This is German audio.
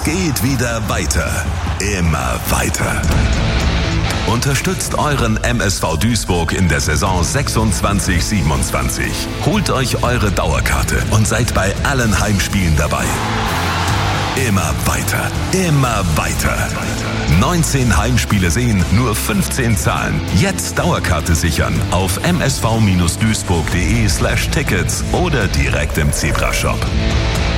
geht wieder weiter. Immer weiter. Unterstützt euren MSV Duisburg in der Saison 26/27. Holt euch eure Dauerkarte und seid bei allen Heimspielen dabei. Immer weiter, immer weiter. 19 Heimspiele sehen, nur 15 zahlen. Jetzt Dauerkarte sichern auf msv-duisburg.de/tickets oder direkt im Zebrashop.